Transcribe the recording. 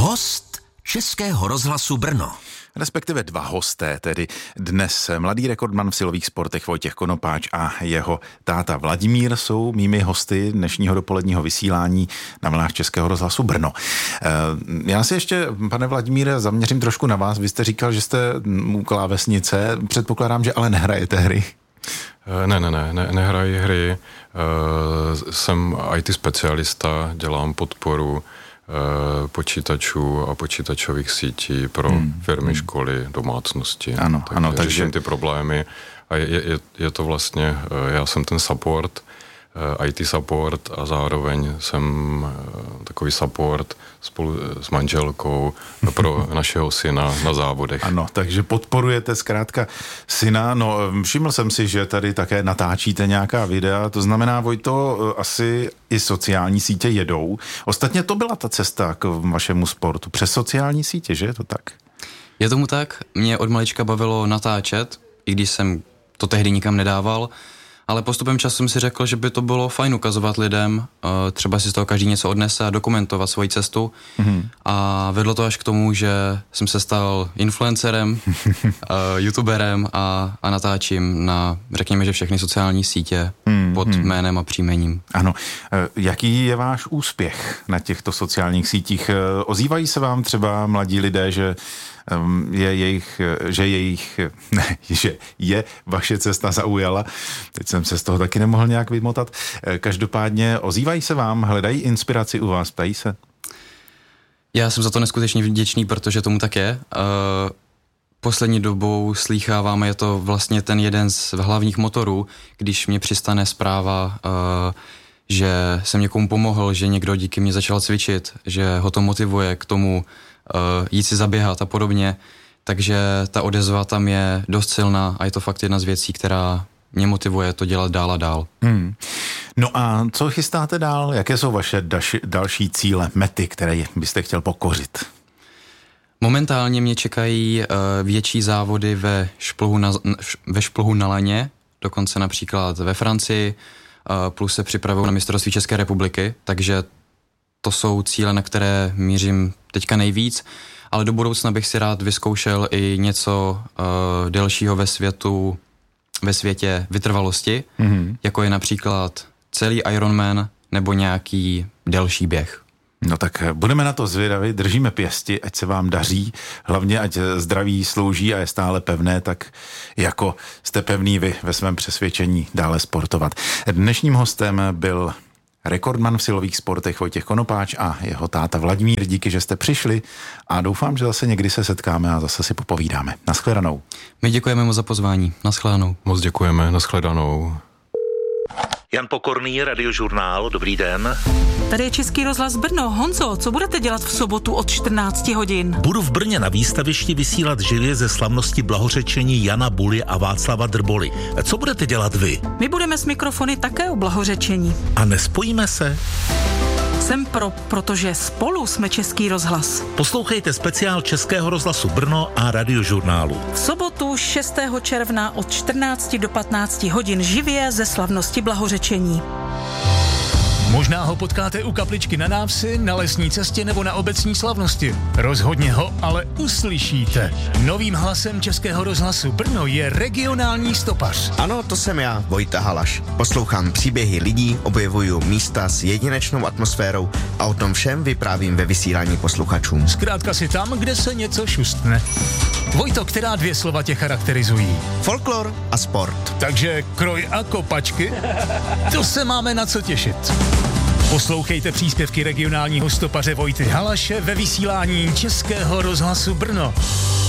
Host Českého rozhlasu Brno. Respektive dva hosté, tedy dnes mladý rekordman v silových sportech Vojtěch Konopáč a jeho táta Vladimír jsou mými hosty dnešního dopoledního vysílání na vlnách Českého rozhlasu Brno. Já si ještě, pane Vladimíre, zaměřím trošku na vás. Vy jste říkal, že jste u klávesnice, předpokládám, že ale nehrajete hry. Nehraji hry. Jsem IT specialista, dělám podporu počítačů a počítačových sítí pro firmy, školy, domácnosti. Ano, takže řeším ty problémy a je to vlastně, já jsem ten support, IT support a zároveň jsem takový support spolu s manželkou pro našeho syna na závodech. Ano, takže podporujete zkrátka syna. No, všiml jsem si, že tady také natáčíte nějaká videa, to znamená, Vojto, asi i sociální sítě jedou. Ostatně to byla ta cesta k vašemu sportu, přes sociální sítě, že je to tak? Je tomu tak, mě od malička bavilo natáčet, i když jsem to tehdy nikam nedával, ale postupem času jsem si řekl, že by to bylo fajn ukazovat lidem, třeba si z toho každý něco odnese a dokumentovat svoji cestu. A vedlo to až k tomu, že jsem se stal influencerem, youtuberem a natáčím na, řekněme, že všechny sociální sítě pod jménem a příjmením. Ano. Jaký je váš úspěch na těchto sociálních sítích? Ozývají se vám třeba mladí lidé, že je vaše cesta zaujala. Teď jsem se z toho taky nemohl nějak vymotat. Každopádně ozývají se vám, hledají inspiraci u vás, ptají se? Já jsem za to neskutečně vděčný, protože tomu tak je. Poslední dobou slýcháváme, je to vlastně ten jeden z hlavních motorů, když mě přistane zpráva, že jsem někomu pomohl, že někdo díky mě začal cvičit, že ho to motivuje k tomu jít si zaběhat a podobně, takže ta odezva tam je dost silná a je to fakt jedna z věcí, která mě motivuje to dělat dál a dál. No a co chystáte dál? Jaké jsou vaše další cíle, mety, které byste chtěl pokořit? Momentálně mě čekají větší závody ve šplhu na laně, dokonce například ve Francii, plus se připravuju na mistrovství České republiky, takže to jsou cíle, na které mířím teďka nejvíc, ale do budoucna bych si rád vyzkoušel i něco delšího ve světě vytrvalosti, jako je například celý Ironman nebo nějaký delší běh. No tak budeme na to zvědaví, držíme pěsti, ať se vám daří, hlavně ať zdraví slouží a je stále pevné, tak jako jste pevný vy ve svém přesvědčení dále sportovat. Dnešním hostem byl rekordman v silových sportech Vojtěch Konopáč a jeho táta Vladimír. Díky, že jste přišli a doufám, že zase někdy se setkáme a zase si popovídáme. Naschledanou. My děkujeme moc za pozvání. Naschledanou. Moc děkujeme, naschledanou. Jan Pokorný, Radiožurnál, dobrý den. Tady je Český rozhlas Brno. Honzo, co budete dělat v sobotu od 14 hodin? Budu v Brně na výstavišti vysílat živě ze slavnosti blahořečení Jana Buly a Václava Drboly. Co budete dělat vy? My budeme s mikrofony také o blahořečení. A nespojíme se? Jsem protože spolu jsme Český rozhlas. Poslouchejte speciál Českého rozhlasu Brno a Radiožurnálu. V sobotu 6. června od 14 do 15 hodin živě ze slavnosti blahořečení. Možná ho potkáte u kapličky na návsi, na lesní cestě nebo na obecní slavnosti. Rozhodně ho ale uslyšíte. Novým hlasem Českého rozhlasu Brno je regionální stopař. Ano, to jsem já, Vojta Halaš. Poslouchám příběhy lidí, objevuju místa s jedinečnou atmosférou a o tom všem vyprávím ve vysílání posluchačům. Zkrátka si tam, kde se něco šustne. Vojto, která 2 slova tě charakterizují? Folklor a sport. Takže kroj a kopačky? To se máme na co těšit. Poslouchejte příspěvky regionálního stopaře Vojty Halaše ve vysílání Českého rozhlasu Brno.